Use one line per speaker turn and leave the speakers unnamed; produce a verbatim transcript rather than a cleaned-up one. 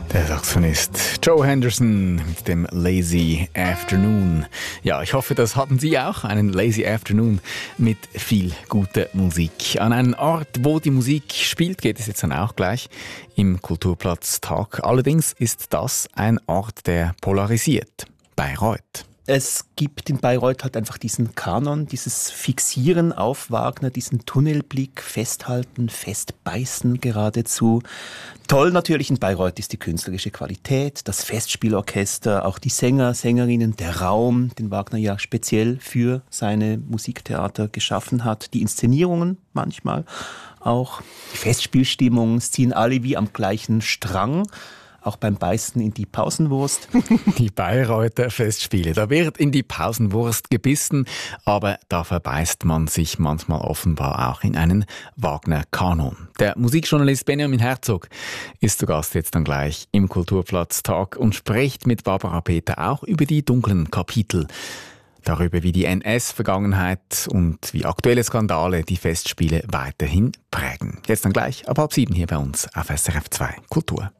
Der Saxophonist Joe Henderson mit dem Lazy Afternoon. Ja, ich hoffe, das hatten Sie auch, einen Lazy Afternoon mit viel guter Musik. An einen Ort, wo die Musik spielt, geht es jetzt dann auch gleich im Kulturplatz Tag. Allerdings ist das ein Ort, der polarisiert. Bayreuth.
Es gibt in Bayreuth halt einfach diesen Kanon, dieses Fixieren auf Wagner, diesen Tunnelblick, Festhalten, Festbeißen geradezu. Toll natürlich in Bayreuth ist die künstlerische Qualität, das Festspielorchester, auch die Sänger, Sängerinnen, der Raum, den Wagner ja speziell für seine Musiktheater geschaffen hat, die Inszenierungen manchmal auch, die Festspielstimmung, es ziehen alle wie am gleichen Strang. Auch beim Beißen in die Pausenwurst.
Die Bayreuther Festspiele. Da wird in die Pausenwurst gebissen, aber da verbeißt man sich manchmal offenbar auch in einen Wagner-Kanon. Der Musikjournalist Benjamin Herzog ist zu Gast jetzt dann gleich im Kulturplatz Tag und spricht mit Barbara Peter auch über die dunklen Kapitel. Darüber, wie die N S-Vergangenheit und wie aktuelle Skandale die Festspiele weiterhin prägen. Jetzt dann gleich ab halb sieben hier bei uns auf S R F zwei Kultur.